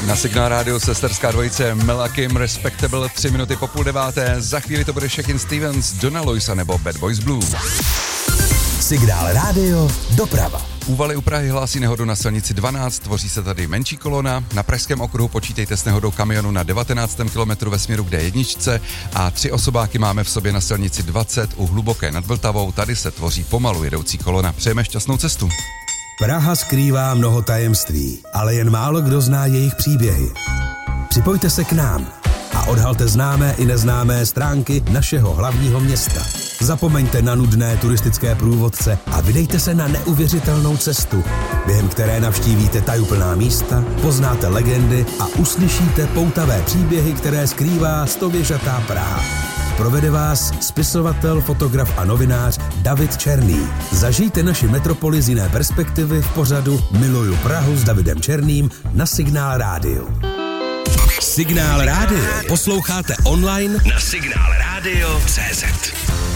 Na Signál rádiu sesterská dvojice Mel a Kim, Respectable, 3 minuty po 8:30. Za chvíli to bude Shakin' Stevens, Donna Loisa nebo Bad Boys Blue. Signál rádio, doprava. Úvaly u Prahy hlásí nehodu na silnici 12, tvoří se tady menší kolona. Na pražském okruhu počítejte s nehodou kamionu na 19. kilometru ve směru k D1 a 3 osobáky máme v sobě na silnici 20 u Hluboké nad Vltavou. Tady se tvoří pomalu jedoucí kolona. Přejeme šťastnou cestu. Praha skrývá mnoho tajemství, ale jen málo kdo zná jejich příběhy. Připojte se k nám a odhalte známé i neznámé stránky našeho hlavního města. Zapomeňte na nudné turistické průvodce a vydejte se na neuvěřitelnou cestu, během které navštívíte tajuplná místa, poznáte legendy a uslyšíte poutavé příběhy, které skrývá stověžatá Praha. Provede vás spisovatel, fotograf a novinář David Černý. Zažijte naši metropoli z jiné perspektivy v pořadu Miluju Prahu s Davidem Černým na Signál rádiu. Signál rádio posloucháte online na signálradio.cz.